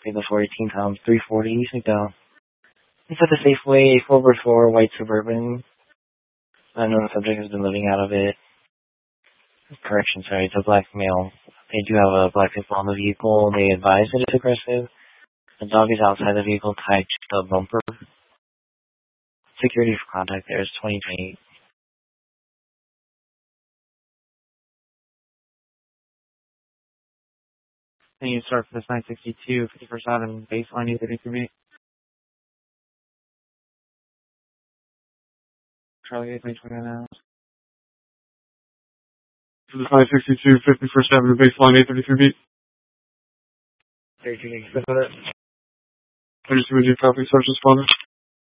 exactly the 418 pounds, 340 East McDowell. It's at the Safeway 4x4 white Suburban. Unknown subject has been living out of it. Correction, sorry, it's a black male. They do have a black people on the vehicle. They advise that it's aggressive. The dog is outside the vehicle tied to the bumper. Security for contact there is 2028. And you start for this 962, 50%, baseline 833. Charlie 829 now. For this 962, 51st Avenue, baseline 833 beat. 32 600. I just would you copy, search responder.